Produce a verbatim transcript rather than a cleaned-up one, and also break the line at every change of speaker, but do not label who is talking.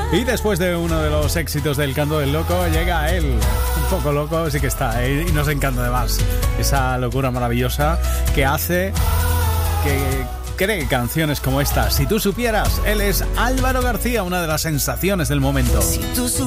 Y después de uno de los éxitos del Canto del Loco, llega él, un poco loco, sí que está, ¿eh? Y nos encanta además esa locura maravillosa que hace que cree canciones como esta. Si tú supieras, él es Álvaro García, una de las sensaciones del momento.
Si tú